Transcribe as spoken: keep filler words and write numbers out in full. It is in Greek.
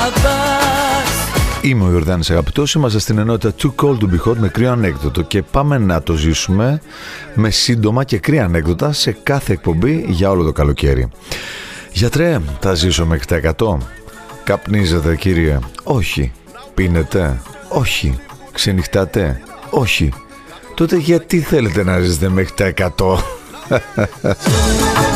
Είμαι ο Ιορδάνης Αγαπητός, είμαστε στην ενότητα Too Cold to Be Hot με κρύο ανέκδοτο και πάμε να το ζήσουμε με σύντομα και κρύα ανέκδοτα σε κάθε εκπομπή για όλο το καλοκαίρι. Γιατρέ, θα ζήσω μέχρι τα εκατό? Καπνίζετε κύριε? Όχι. Πίνετε? Όχι. Ξενυχτάτε? Όχι. Τότε γιατί θέλετε να ζήσετε μέχρι τα εκατό?